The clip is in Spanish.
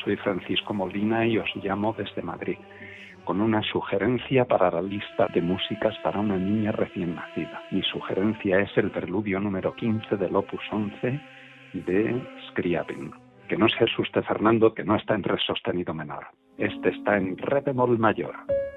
soy Francisco Molina y os llamo desde Madrid, con una sugerencia para la lista de músicas para una niña recién nacida. Mi sugerencia es el preludio número 15 del Opus 11 de Scriabin. Que no se asuste Fernando, que no está en re sostenido menor. Este está en re bemol mayor.